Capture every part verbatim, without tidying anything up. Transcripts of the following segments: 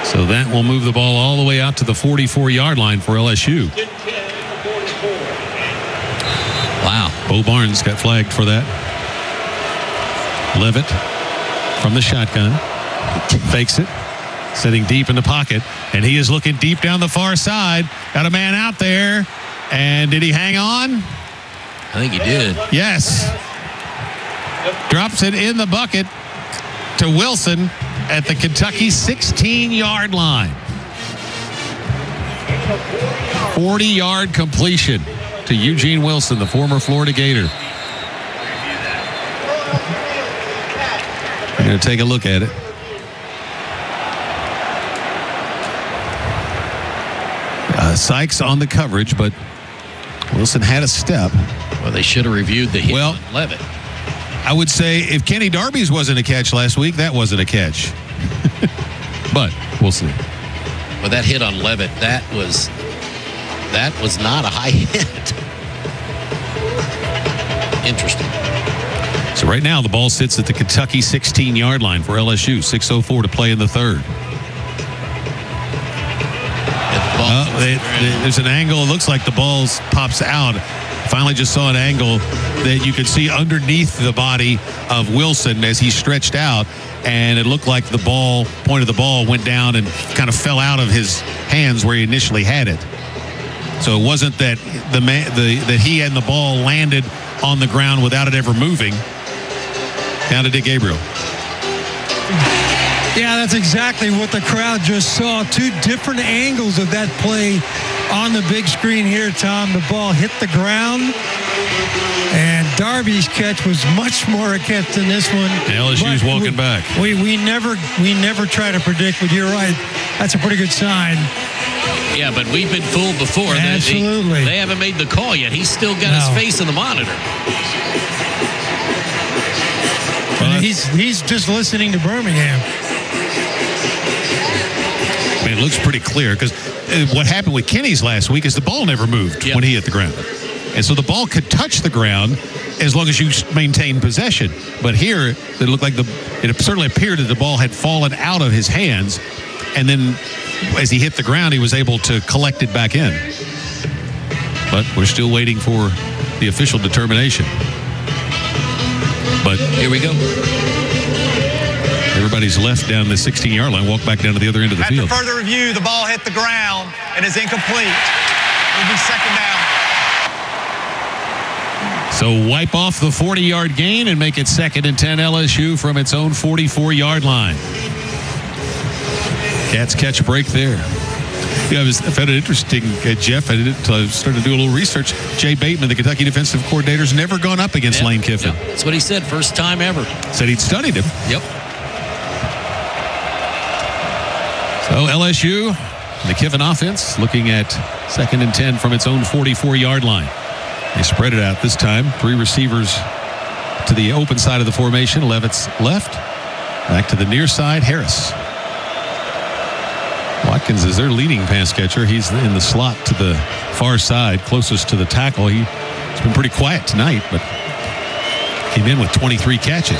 So that will move the ball all the way out to the forty-four-yard line for L S U. Wow. Bo Barnes got flagged for that. Levitt from the shotgun. Fakes it. Sitting deep in the pocket. And he is looking deep down the far side. Got a man out there. And did he hang on? I think he did. Yes. Drops it in the bucket to Wilson at the Kentucky sixteen-yard line. forty-yard completion to Eugene Wilson, the former Florida Gator. I'm going to take a look at it. Uh, Sykes on the coverage, but Wilson had a step. Well, they should have reviewed the hit well, on Levitt. I would say if Kenny Darby's wasn't a catch last week, that wasn't a catch. But we'll see. Well, that hit on Levitt, that was that was not a high hit. Interesting. So right now the ball sits at the Kentucky sixteen-yard line for L S U. six oh four to play in the third. Uh, they, they, there's an angle. It looks like the ball pops out. Finally just saw an angle that you could see underneath the body of Wilson as he stretched out, and it looked like the ball, point of the ball went down and kind of fell out of his hands where he initially had it. So it wasn't that the man, the that he and the ball landed on the ground without it ever moving. Down to Dick Gabriel. Yeah, that's exactly what the crowd just saw. Two different angles of that play on the big screen here, Tom. The ball hit the ground, and Darby's catch was much more a catch than this one. And L S U's but walking we, back. We we never we never try to predict, but you're right. That's a pretty good sign. Yeah, but we've been fooled before. Absolutely. They, they haven't made the call yet. He's still got No. his face in the monitor. And he's he's just listening to Birmingham. I mean, it looks pretty clear because what happened with Kenny's last week is the ball never moved Yep. when he hit the ground. And so the ball could touch the ground as long as you maintain possession. But here, it looked like the it certainly appeared that the ball had fallen out of his hands. And then as he hit the ground, he was able to collect it back in. But we're still waiting for the official determination. But here we go. Everybody's left down the sixteen-yard line, walk back down to the other end of the After field. further review, the ball hit the ground and is incomplete. It'll be second down. So wipe off the forty-yard gain and make it second and ten L S U from its own forty-four-yard line. Cats catch a break there. Yeah, I, was, I found it interesting, uh, Jeff. I, did, I started to do a little research. Jay Bateman, the Kentucky defensive coordinator, has never gone up against Yep. Lane Kiffin. Yep. That's what he said. First time ever. Said he'd studied him. Yep. So L S U, the Kiffin offense, looking at second and ten from its own forty-four-yard line. They spread it out this time. Three receivers to the open side of the formation. Levitt's left. Back to the near side, Harris. Watkins is their leading pass catcher. He's in the slot to the far side, closest to the tackle. He, he's been pretty quiet tonight, but came in with twenty-three catches.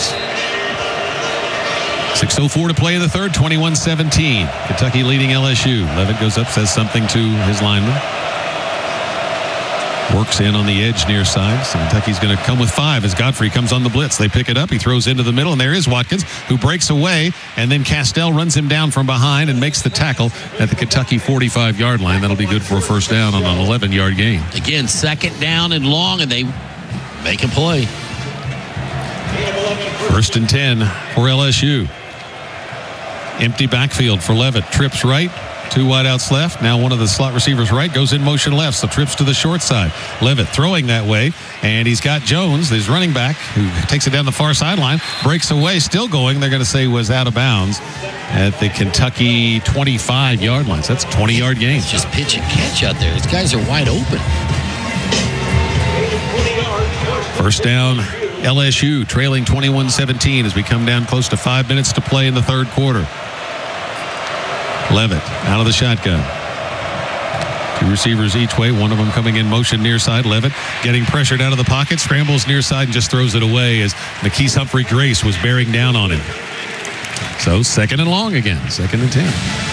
six oh four to play in the third, twenty-one seventeen. Kentucky leading L S U. Levitt goes up, says something to his lineman. Works in on the edge near side. So Kentucky's going to come with five as Godfrey comes on the blitz. They pick it up. He throws into the middle, and there is Watkins, who breaks away, and then Castell runs him down from behind and makes the tackle at the Kentucky forty-five-yard line. That'll be good for a first down on an eleven-yard gain. Again, second down and long, and they make a play. First and ten for L S U. Empty backfield for Levitt. Trips right. Two wideouts left. Now one of the slot receivers right goes in motion left. So trips to the short side. Levitt throwing that way. And he's got Jones, his running back, who takes it down the far sideline. Breaks away. Still going. They're going to say was out of bounds at the Kentucky twenty-five-yard line. So that's a twenty-yard gain. It's just pitch and catch out there. These guys are wide open. First down, L S U trailing twenty-one seventeen as we come down close to five minutes to play in the third quarter. Levitt out of the shotgun. Two receivers each way, one of them coming in motion near side. Levitt getting pressured out of the pocket, scrambles near side and just throws it away as McKees Humphrey Grace was bearing down on him. So second and long again, second and ten.